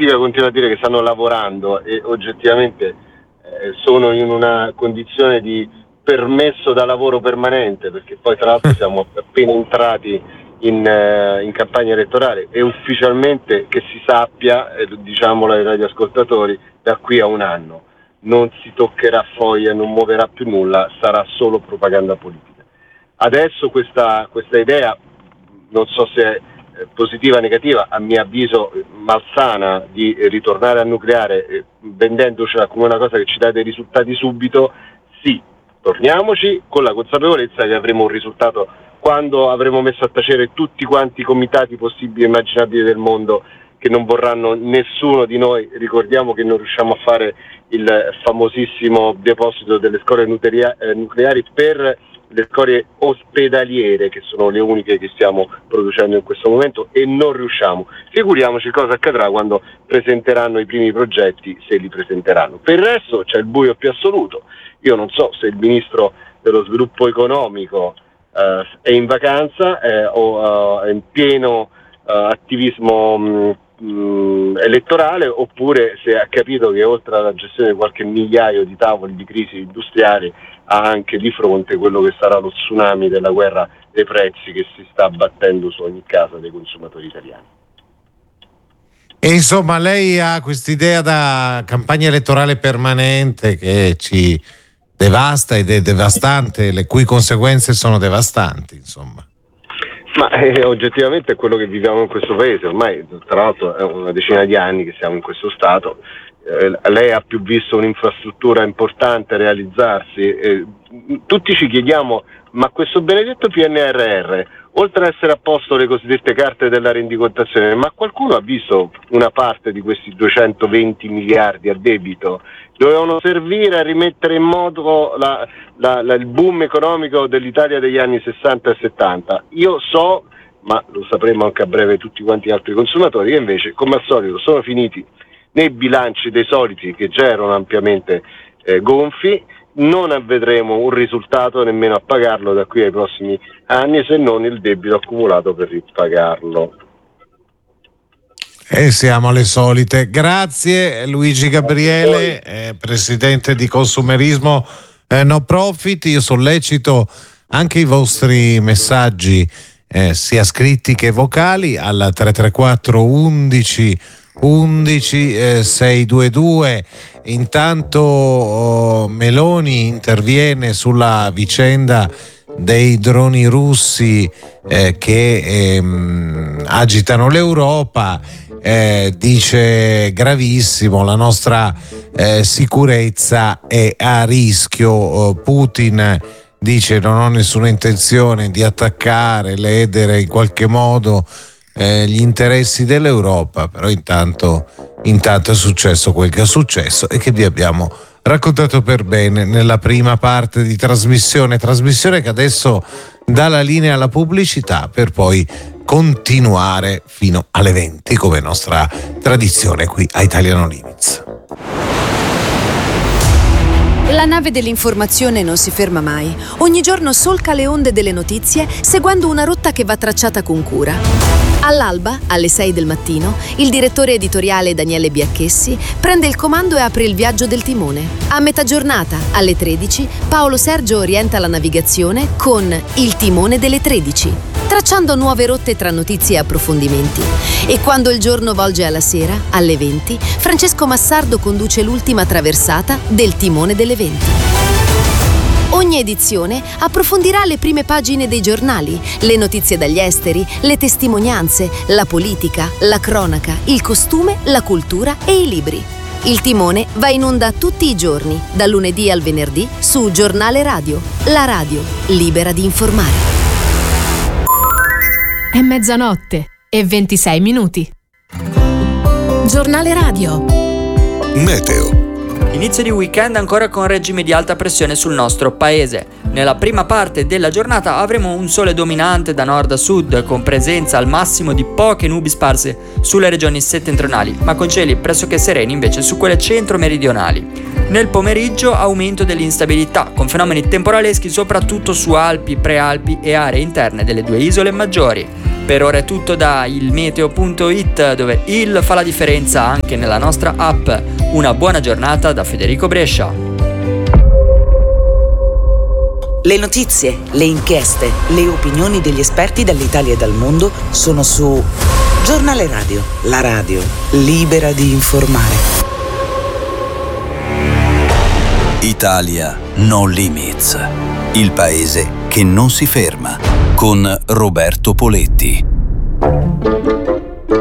politica continua a dire che stanno lavorando e oggettivamente sono in una condizione di permesso da lavoro permanente, perché poi tra l'altro siamo appena entrati in campagna elettorale e ufficialmente, che si sappia, diciamolo ai radioascoltatori, da qui a un anno non si toccherà foglia, non muoverà più nulla, sarà solo propaganda politica. Adesso questa idea, non so se è positiva o negativa, a mio avviso malsana, di ritornare al nucleare vendendocela come una cosa che ci dà dei risultati subito, sì, torniamoci con la consapevolezza che avremo un risultato quando avremo messo a tacere tutti quanti i comitati possibili e immaginabili del mondo che non vorranno nessuno di noi. Ricordiamo che non riusciamo a fare il famosissimo deposito delle scorie nucleari per le scorie ospedaliere, che sono le uniche che stiamo producendo in questo momento, e non riusciamo. Figuriamoci cosa accadrà quando presenteranno i primi progetti, se li presenteranno. Per il resto c'è il buio più assoluto. Io non so se il ministro dello sviluppo economico è in vacanza o è in pieno attivismo elettorale, oppure se ha capito che oltre alla gestione di qualche migliaio di tavoli di crisi industriali ha anche di fronte quello che sarà lo tsunami della guerra dei prezzi che si sta abbattendo su ogni casa dei consumatori italiani. E insomma, lei ha quest'idea da campagna elettorale permanente che ci devasta ed è devastante, le cui conseguenze sono devastanti, insomma. Ma oggettivamente è quello che viviamo in questo paese, ormai tra l'altro è una decina di anni che siamo in questo stato. Lei ha più visto un'infrastruttura importante realizzarsi, tutti ci chiediamo, ma questo benedetto PNRR, oltre ad essere a posto le cosiddette carte della rendicontazione, ma qualcuno ha visto una parte di questi 220 miliardi a debito? Dovevano servire a rimettere in moto il boom economico dell'Italia degli anni 60 e 70. Io so, ma lo sapremo anche a breve tutti quanti gli altri consumatori, che invece, come al solito, sono finiti nei bilanci dei soliti, che già erano ampiamente gonfi. Non vedremo un risultato nemmeno a pagarlo da qui ai prossimi anni, se non il debito accumulato per ripagarlo. E siamo alle solite. Grazie Luigi Gabriele, presidente di Consumerismo No Profit. Io sollecito anche i vostri messaggi, sia scritti che vocali, al 334 11 622. Intanto Meloni interviene sulla vicenda dei droni russi che agitano l'Europa, dice gravissimo, la nostra sicurezza è a rischio. Putin dice non ho nessuna intenzione di attaccare, ledere in qualche modo gli interessi dell'Europa, però intanto è successo quel che è successo e che vi abbiamo raccontato per bene nella prima parte di trasmissione che adesso dà la linea alla pubblicità per poi continuare fino alle 20 come nostra tradizione qui a Italiano Limits. La nave dell'informazione non si ferma mai. Ogni giorno solca le onde delle notizie seguendo una rotta che va tracciata con cura. All'alba, alle 6 del mattino, il direttore editoriale Daniele Biacchessi prende il comando e apre il viaggio del timone. A metà giornata, alle 13, Paolo Sergio orienta la navigazione con Il timone delle 13, tracciando nuove rotte tra notizie e approfondimenti. E quando il giorno volge alla sera, alle 20, Francesco Massardo conduce l'ultima traversata del timone delle 20. Ogni edizione approfondirà le prime pagine dei giornali, le notizie dagli esteri, le testimonianze, la politica, la cronaca, il costume, la cultura e i libri. Il timone va in onda tutti i giorni, dal lunedì al venerdì, su Giornale Radio. La radio, libera di informare. È mezzanotte e 26 minuti. Giornale Radio. Meteo. Inizio di weekend ancora con regimi di alta pressione sul nostro paese. Nella prima parte della giornata avremo un sole dominante da nord a sud, con presenza al massimo di poche nubi sparse sulle regioni settentrionali, ma con cieli pressoché sereni invece su quelle centro-meridionali. Nel pomeriggio aumento dell'instabilità, con fenomeni temporaleschi soprattutto su Alpi, Prealpi e aree interne delle due isole maggiori. Per ora è tutto da ilmeteo.it, dove il fa la differenza anche nella nostra app. Una buona giornata da Federico Brescia. Le notizie, le inchieste, le opinioni degli esperti dall'Italia e dal mondo sono su Giornale Radio, la radio libera di informare. Italia No Limits, il paese che non si ferma, con Roberto Poletti.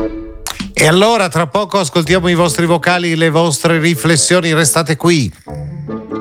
E allora tra poco ascoltiamo i vostri vocali, le vostre riflessioni, restate qui.